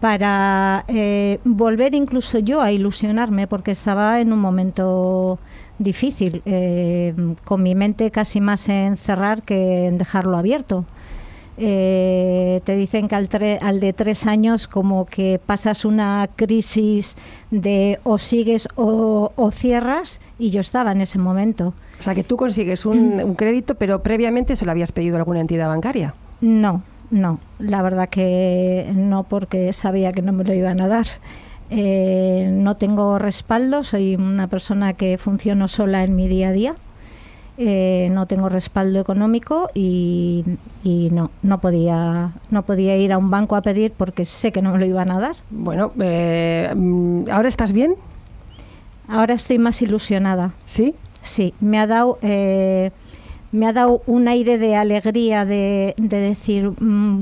para volver incluso yo a ilusionarme, porque estaba en un momento difícil, con mi mente casi más en cerrar que en dejarlo abierto. Te dicen que al de 3 años como que pasas una crisis de o sigues o cierras, y yo estaba en ese momento. O sea, que tú consigues un crédito, pero previamente se lo habías pedido a alguna entidad bancaria. No, la verdad que no, porque sabía que no me lo iban a dar. No tengo respaldo, soy una persona que funciono sola en mi día a día. No tengo respaldo económico y no podía ir a un banco a pedir porque sé que no me lo iban a dar. Bueno, ¿ahora estás bien? Ahora estoy más ilusionada. ¿Sí? Sí, me ha dado un aire de alegría de decir,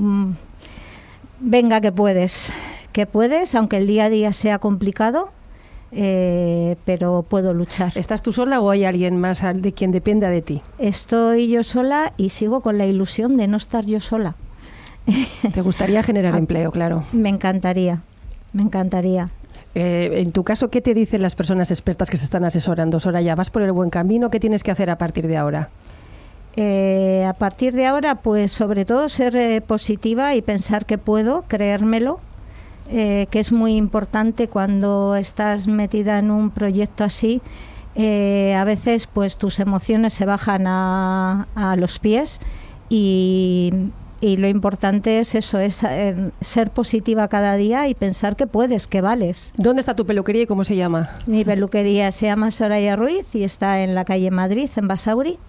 venga, que puedes, aunque el día a día sea complicado. Pero puedo luchar. ¿Estás tú sola o hay alguien más de quien dependa de ti? Estoy yo sola y sigo con la ilusión de no estar yo sola. ¿Te gustaría generar empleo, claro? Me encantaría. En tu caso, ¿qué te dicen las personas expertas que se están asesorando? Soraya, ¿vas por el buen camino? ¿Qué tienes que hacer a partir de ahora? A partir de ahora, pues sobre todo ser positiva y pensar que puedo, creérmelo. Que es muy importante cuando estás metida en un proyecto así. A veces pues tus emociones se bajan a los pies y lo importante es eso, es ser positiva cada día y pensar que puedes, que vales. ¿Dónde está tu peluquería y cómo se llama? Mi peluquería se llama Soraya Ruiz y está en la calle Madrid, en Basauri.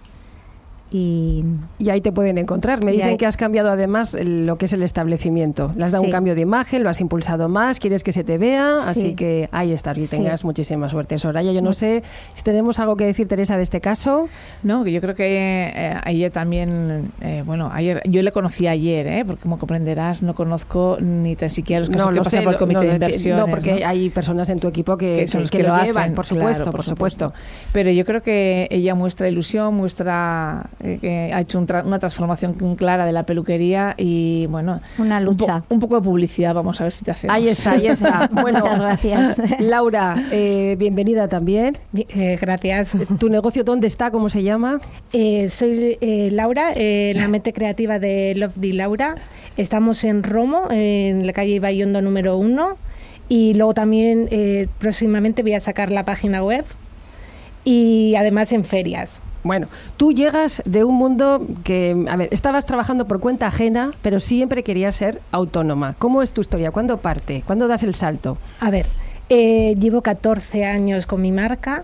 Y ahí te pueden encontrar. Me dicen que has cambiado además lo que es el establecimiento. Le has dado un cambio de imagen, lo has impulsado más, quieres que se te vea, así que ahí estás y tengas muchísima suerte. Soraya, yo no sé si tenemos algo que decir, Teresa, de este caso. No, que yo creo que ayer también, ayer yo le conocí ayer, porque como comprenderás no conozco ni tan siquiera los casos que pasan por el comité de inversiones. No, porque hay personas en tu equipo que son los que lo llevan, hacen, por supuesto, claro, por supuesto. Pero yo creo que ella muestra ilusión, muestra que ha hecho una transformación clara de la peluquería y bueno, una lucha. Un poco de publicidad, vamos a ver si te hacemos. Ahí está. Bueno, muchas gracias. Laura, bienvenida también. Gracias. ¿Tu negocio dónde está? ¿Cómo se llama? Soy Laura, la mente creativa de Lovely Laura. Estamos en Romo, en la calle Ibaiondo número 1, y luego también próximamente voy a sacar la página web y además en ferias. Bueno, tú llegas de un mundo que, estabas trabajando por cuenta ajena, pero siempre querías ser autónoma. ¿Cómo es tu historia? ¿Cuándo parte? ¿Cuándo das el salto? A ver, llevo 14 años con mi marca.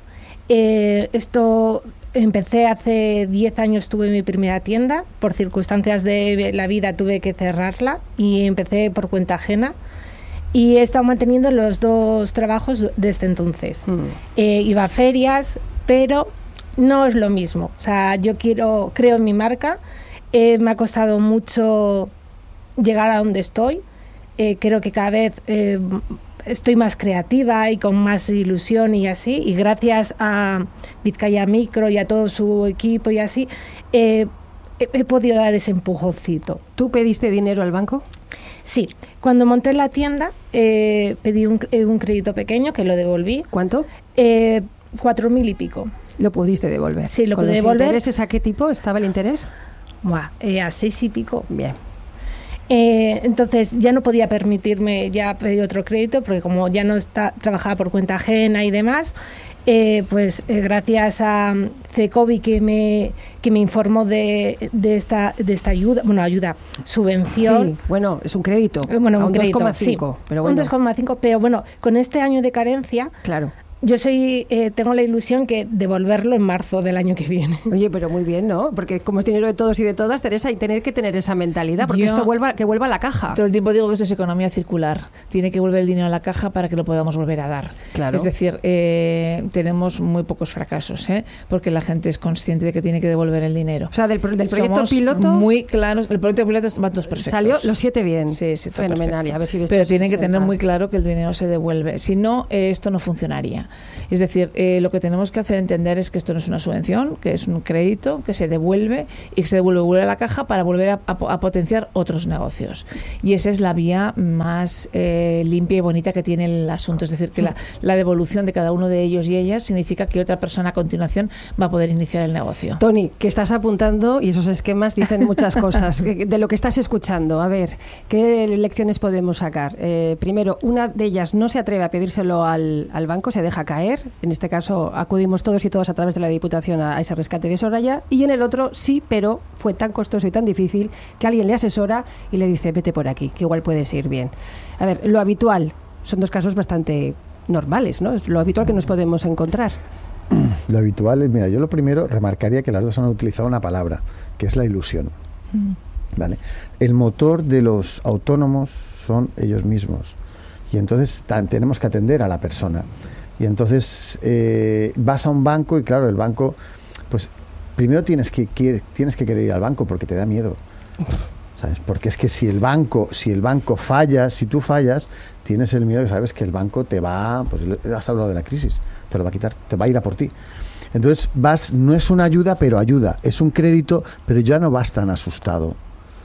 Esto empecé hace 10 años, tuve mi primera tienda. Por circunstancias de la vida tuve que cerrarla y empecé por cuenta ajena. Y he estado manteniendo los 2 trabajos desde entonces. Iba a ferias, pero no es lo mismo. O sea, yo creo en mi marca. Me ha costado mucho llegar a donde estoy. Creo que cada vez estoy más creativa y con más ilusión y así. Y gracias a Vizcaya Micro y a todo su equipo y así, he podido dar ese empujoncito. ¿Tú pediste dinero al banco? Sí. Cuando monté la tienda, pedí un crédito pequeño que lo devolví. ¿Cuánto? 4.000 y pico. ¿Lo pudiste devolver? Sí, lo pude devolver. devolver. ¿Intereses a qué tipo estaba el interés? A 6 y pico. Bien. Entonces ya no podía permitirme ya pedir otro crédito porque como ya no trabajaba por cuenta ajena y demás, gracias a Cecovi que me informó de esta ayuda, subvención. Sí, bueno, es un crédito. Bueno, a un crédito, 2,5. Sí, pero bueno. Un 2,5, pero bueno, con este año de carencia. Claro. Yo tengo la ilusión que devolverlo en marzo del año que viene. Oye, pero muy bien, ¿no? Porque como es dinero de todos y de todas, Teresa, y tener que tener esa mentalidad, porque esto vuelva a la caja. Todo el tiempo digo que esto es economía circular. Tiene que volver el dinero a la caja para que lo podamos volver a dar. Claro. Es decir, tenemos muy pocos fracasos, porque la gente es consciente de que tiene que devolver el dinero. O sea, del proyecto Somos piloto... muy claros. El proyecto piloto va todos perfectos. Salió los 7 bien. Sí, fenomenal. Y a ver si pero tienen que tener muy claro que el dinero se devuelve. Si no, esto no funcionaría. Es decir, lo que tenemos que hacer entender es que esto no es una subvención, que es un crédito que se devuelve y que se devuelve a la caja para volver a potenciar otros negocios. Y esa es la vía más limpia y bonita que tiene el asunto. Es decir, que la devolución de cada uno de ellos y ellas significa que otra persona a continuación va a poder iniciar el negocio. Toni, que estás apuntando y esos esquemas dicen muchas cosas. De lo que estás escuchando, a ver, ¿qué lecciones podemos sacar? Primero, una de ellas no se atreve a pedírselo al banco, se deja caer. En este caso acudimos todos y todas a través de la Diputación a ese rescate de Soraya. Y en el otro sí, pero fue tan costoso y tan difícil que alguien le asesora y le dice, vete por aquí, que igual puedes ir bien. A ver, lo habitual, son dos casos bastante normales, ¿no? Es lo habitual que nos podemos encontrar. Lo habitual es, mira, yo lo primero remarcaría que las dos han utilizado una palabra, que es la ilusión. ¿Vale? El motor de los autónomos son ellos mismos. Y entonces tenemos que atender a la persona. Y entonces vas a un banco y claro, el banco, pues primero tienes que querer ir al banco porque te da miedo. ¿Sabes? Porque es que si el banco falla, si tú fallas, tienes el miedo que sabes que el banco te va, pues has hablado de la crisis, te lo va a quitar, te va a ir a por ti. Entonces no es una ayuda, pero ayuda, es un crédito, pero ya no vas tan asustado.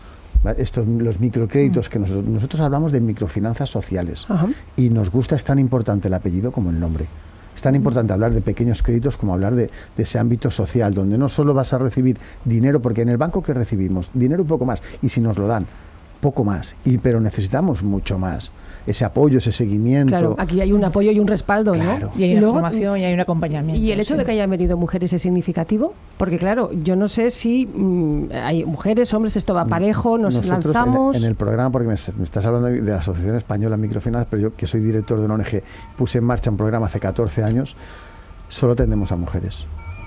Los microcréditos que nosotros hablamos de microfinanzas sociales. Ajá. Y nos gusta, es tan importante el apellido como el nombre. Es tan importante hablar de pequeños créditos como hablar de ese ámbito social, donde no solo vas a recibir dinero, porque en el banco que recibimos, dinero un poco más, y si nos lo dan, poco más, pero necesitamos mucho más. Ese apoyo, ese seguimiento. Claro, aquí hay un apoyo y un respaldo, claro, ¿no? Y hay una formación y hay un acompañamiento. ¿Y el hecho de que hayan venido mujeres es significativo? Porque claro, yo no sé si hay mujeres, hombres, esto va parejo, nosotros lanzamos... En el programa, porque me estás hablando de la Asociación Española Microfinanzas, pero yo, que soy director de una ONG, puse en marcha un programa hace 14 años, solo atendemos a mujeres.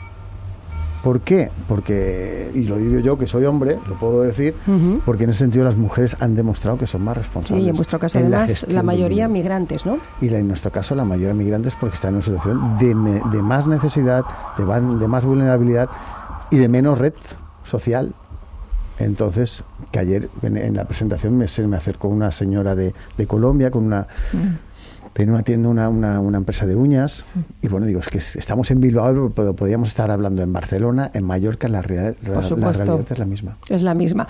¿Por qué? Porque, y lo digo yo que soy hombre, lo puedo decir, porque en ese sentido las mujeres han demostrado que son más responsables. Sí, en vuestro caso además la mayoría migrantes, ¿no? Y en nuestro caso la mayoría migrantes porque están en una situación de más necesidad, de más vulnerabilidad y de menos red social. Entonces, que ayer en la presentación me acercó una señora de Colombia con una... Tenía una tienda, una empresa de uñas, y bueno, digo, es que estamos en Bilbao, pero podríamos estar hablando en Barcelona, en Mallorca, la realidad es la misma. Es la misma.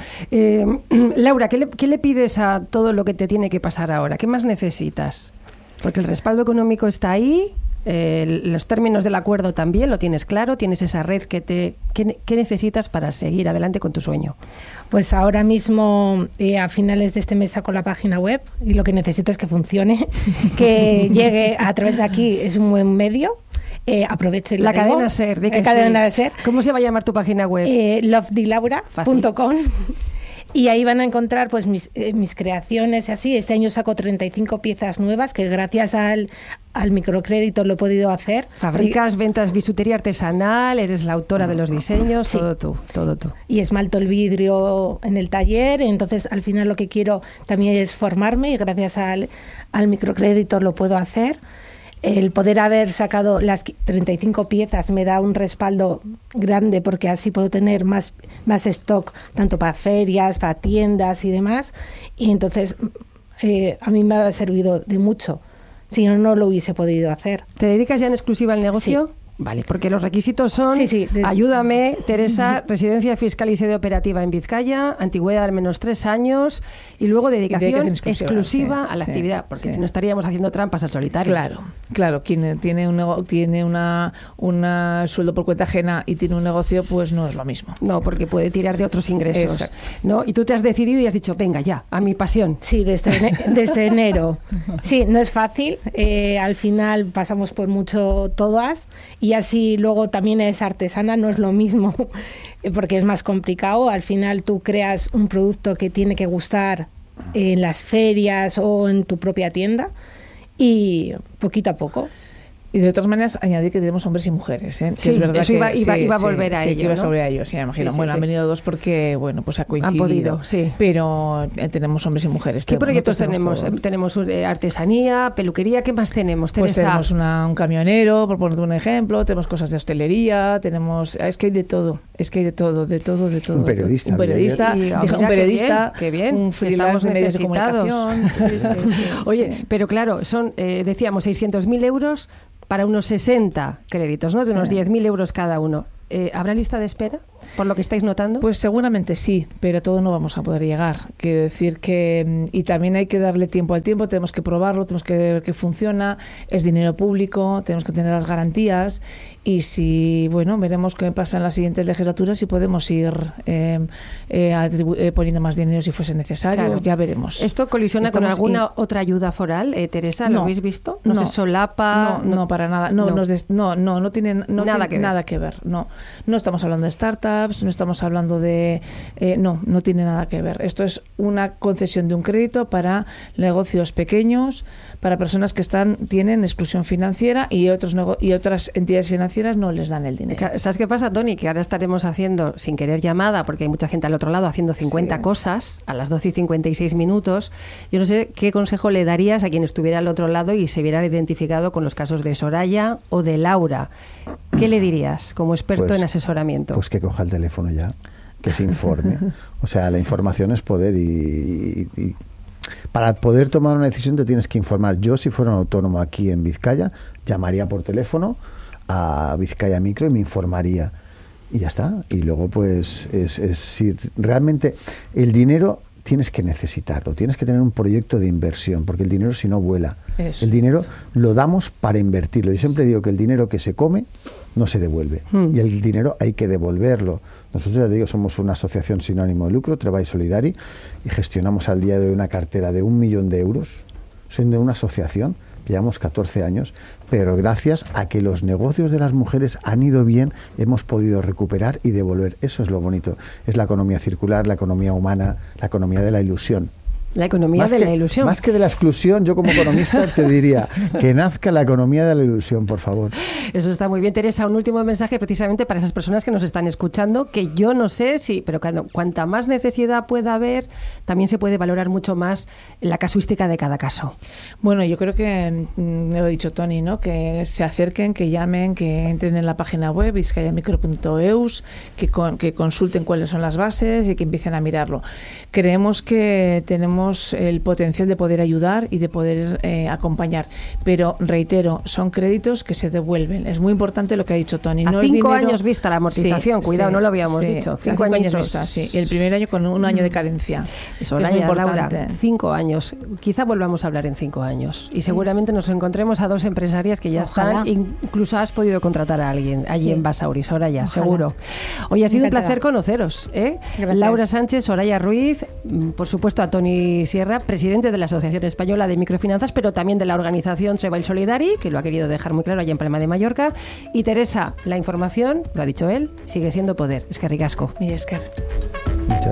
Laura, ¿qué le pides a todo lo que te tiene que pasar ahora? ¿Qué más necesitas? Porque el respaldo económico está ahí, los términos del acuerdo también, lo tienes claro, tienes esa red ¿qué necesitas para seguir adelante con tu sueño? Pues ahora mismo, a finales de este mes saco la página web y lo que necesito es que funcione, que llegue a través de aquí, es un buen medio. Aprovecho y la cadena SER, de que cadena SER. ¿Cómo se va a llamar tu página web? lovedilaura.com. Y ahí van a encontrar pues mis creaciones y así. Este año saco 35 piezas nuevas que gracias al microcrédito lo he podido hacer. Fabricas, ventas bisutería artesanal, eres la autora de los diseños, sí. todo tú. Y esmalto el vidrio en el taller, entonces al final lo que quiero también es formarme y gracias al microcrédito lo puedo hacer. El poder haber sacado las 35 piezas me da un respaldo grande porque así puedo tener más stock, tanto para ferias, para tiendas y demás. Y entonces a mí me ha servido de mucho. Si no lo hubiese podido hacer. ¿Te dedicas ya en exclusiva al negocio? Sí. Vale, porque los requisitos son, ayúdame, Teresa, residencia fiscal y sede operativa en Vizcaya, antigüedad al menos 3 años y luego dedicación exclusiva a la actividad, porque si no estaríamos haciendo trampas al solitario. Claro, quien tiene una sueldo por cuenta ajena y tiene un negocio, pues no es lo mismo. No, porque puede tirar de otros ingresos. Exacto. ¿No? Y tú te has decidido y has dicho, venga ya, a mi pasión. Sí, desde enero. Sí, no es fácil, al final pasamos por mucho todas. Y así luego también es artesana, no es lo mismo, porque es más complicado. Al final tú creas un producto que tiene que gustar en las ferias o en tu propia tienda y poquito a poco. Y de todas maneras, añadir que tenemos hombres y mujeres, ¿eh? Que sí, es verdad eso iba a volver a ello, que iba a ¿no? volver a ello, sí, me imagino. Sí, han venido dos porque, pues ha coincidido. Han podido, sí. Pero tenemos hombres y mujeres. ¿Qué proyectos tenemos? Tenemos artesanía, peluquería, ¿qué más tenemos, Teresa? Pues tenemos un camionero, por ponerte un ejemplo, tenemos cosas de hostelería, es que hay de todo, Un periodista. Un periodista, qué bien, un freelance de medios de comunicación. Oye, pero claro, son, decíamos, 600.000 euros para unos 60 créditos, ¿no? De unos 10.000 euros cada uno. ¿Habrá lista de espera, por lo que estáis notando? Pues seguramente sí, pero todo no vamos a poder llegar. Quiero decir que... Y también hay que darle tiempo al tiempo, tenemos que probarlo, tenemos que ver que funciona, es dinero público, tenemos que tener las garantías y si, bueno, veremos qué pasa en las siguientes legislaturas y podemos ir poniendo más dinero si fuese necesario, claro. Ya veremos. ¿Esto colisiona con alguna otra ayuda foral, Teresa? ¿Lo habéis visto? ¿No se solapa? No, para nada. No tiene nada que ver. No estamos hablando de startups, no estamos hablando de... no tiene nada que ver. Esto es una concesión de un crédito para negocios pequeños, para personas que tienen exclusión financiera y otras entidades financieras no les dan el dinero. ¿Sabes qué pasa, Toni? Que ahora estaremos haciendo, sin querer llamada, porque hay mucha gente al otro lado haciendo 50 cosas a las 12:56 minutos. Yo no sé qué consejo le darías a quien estuviera al otro lado y se viera identificado con los casos de Soraya o de Laura. ¿Qué le dirías como experto en asesoramiento? Pues que coja el teléfono ya, que se informe. O sea, la información es poder y para poder tomar una decisión te tienes que informar. Yo, si fuera un autónomo aquí en Vizcaya, llamaría por teléfono a Vizcaya Micro y me informaría. Y ya está. Y luego, pues, si realmente el dinero tienes que necesitarlo, tienes que tener un proyecto de inversión, porque el dinero si no vuela. Eso. El dinero lo damos para invertirlo. Yo siempre digo que el dinero que se come no se devuelve. Y el dinero hay que devolverlo. Nosotros, ya digo, somos una asociación sin ánimo de lucro, Treball Solidari, y gestionamos al día de hoy una cartera de 1 millón de euros. Soy de una asociación, llevamos 14 años, pero gracias a que los negocios de las mujeres han ido bien, hemos podido recuperar y devolver. Eso es lo bonito. Es la economía circular, la economía humana, la economía de la ilusión. La economía de la ilusión. Más que de la exclusión, yo como economista te diría que nazca la economía de la ilusión, por favor. Eso está muy bien. Teresa, un último mensaje precisamente para esas personas que nos están escuchando, que yo no sé si, pero cuanta más necesidad pueda haber, también se puede valorar mucho más la casuística de cada caso. Bueno, yo creo que, lo ha dicho Toni, ¿no? Que se acerquen, que llamen, que entren en la página web, vizcayamicro.eus, que consulten cuáles son las bases y que empiecen a mirarlo. Creemos que tenemos el potencial de poder ayudar y de poder acompañar, pero reitero, son créditos que se devuelven. Es muy importante lo que ha dicho Toni. A 5 años vista la amortización, cuidado, no lo habíamos dicho. 5 años vista, sí. Y el primer año con 1 año de carencia. Eso es muy importante. Laura, 5 años. Quizá volvamos a hablar en 5 años. Y seguramente nos encontremos a 2 empresarias que ya están. Incluso has podido contratar a alguien allí en Basauri, Soraya, seguro. Hoy ha sido un placer conoceros. Laura Sánchez, Soraya Ruiz, por supuesto a Toni Sierra, presidente de la Asociación Española de Microfinanzas, pero también de la organización Treball Solidari, que lo ha querido dejar muy claro allá en Palma de Mallorca. Y Teresa, la información, lo ha dicho él, sigue siendo poder. Es que ricasco. Y es que...